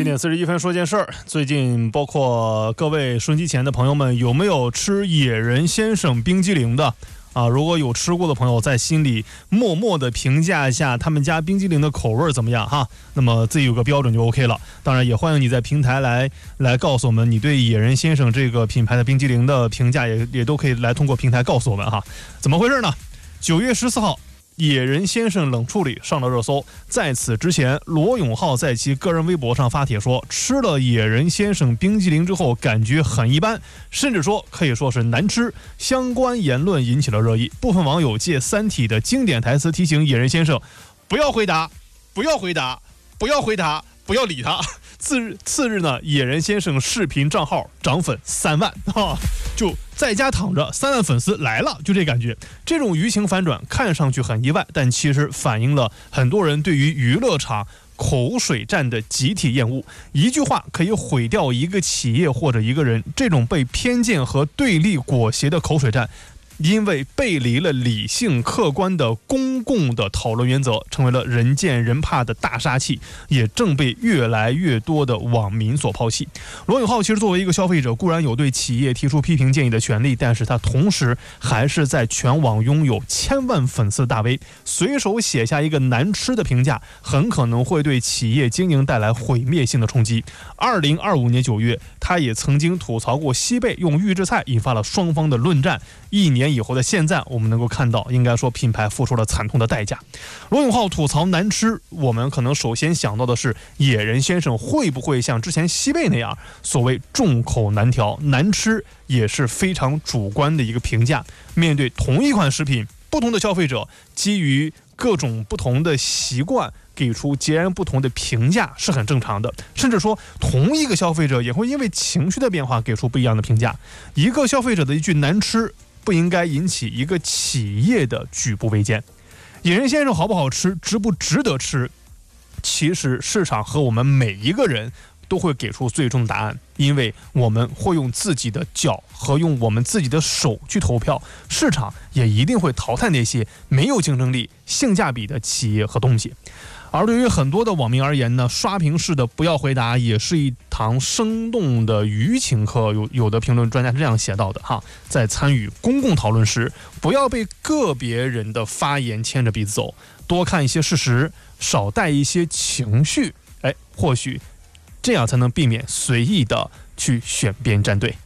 7点41分说件事儿，最近包括各位收音机前的朋友们，有没有吃野人先生冰激凌的啊？如果有吃过的朋友，在心里默默的评价一下他们家冰激凌的口味怎么样哈？那么自己有个标准就 OK 了。当然，也欢迎你在平台来告诉我们你对野人先生这个品牌的冰激凌的评价，也都可以来通过平台告诉我们哈。怎么回事呢？9月14号。野人先生冷处理上了热搜。在此之前，罗永浩在其个人微博上发帖说，吃了野人先生冰激凌之后感觉很一般，甚至说可以说是难吃。相关言论引起了热议，部分网友借《三体》的经典台词提醒野人先生不要回答，不要回答，不要回答，不要理他。次日呢，野人先生视频账号涨粉3万啊，就在家躺着3万粉丝来了，就这感觉。这种舆情反转看上去很意外，但其实反映了很多人对于娱乐场口水战的集体厌恶。一句话可以毁掉一个企业或者一个人，这种被偏见和对立裹挟的口水战，因为背离了理性客观的公共的讨论原则，成为了人见人怕的大杀器，也正被越来越多的网民所抛弃。罗永浩其实作为一个消费者，固然有对企业提出批评建议的权利，但是他同时还是在全网拥有1000万粉丝的大 V， 随手写下一个难吃的评价，很可能会对企业经营带来毁灭性的冲击。2025年9月，他也曾经吐槽过西贝用预制菜，引发了双方的论战。1年以后的现在，我们能够看到，应该说品牌付出了惨痛的代价。罗永浩吐槽难吃，我们可能首先想到的是野人先生会不会像之前西贝那样，所谓众口难调，难吃也是非常主观的一个评价。面对同一款食品，不同的消费者基于各种不同的习惯给出截然不同的评价是很正常的，甚至说同一个消费者也会因为情绪的变化给出不一样的评价。一个消费者的一句难吃不应该引起一个企业的举步维艰。野人先生好不好吃，值不值得吃，其实市场和我们每一个人都会给出最终的答案，因为我们会用自己的脚和用我们自己的手去投票，市场也一定会淘汰那些没有竞争力、性价比的企业和东西。而对于很多的网民而言呢，刷屏式的不要回答也是一堂生动的舆情课。有的评论专家是这样写到的哈，在参与公共讨论时，不要被个别人的发言牵着鼻子走，多看一些事实，少带一些情绪，或许这样才能避免随意的去选边站队。